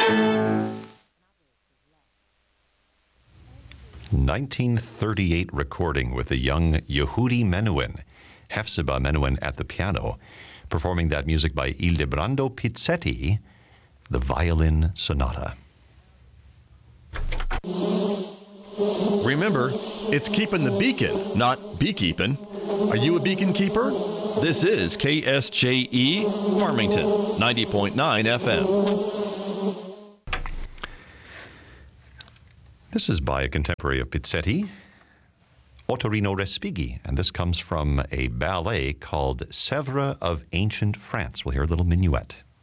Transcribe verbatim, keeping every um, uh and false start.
nineteen thirty-eight recording with the young Yehudi Menuhin, Hefzibah Menuhin at the piano, performing that music by Ildebrando Pizzetti, the Violin Sonata. Remember, it's keeping the beacon, not beekeeping. Are you a beacon keeper? This is K S J E Farmington, ninety point nine F M. This is by a contemporary of Pizzetti, Ottorino Respighi, and this comes from a ballet called Sèvres of Ancient France. We'll hear a little minuet.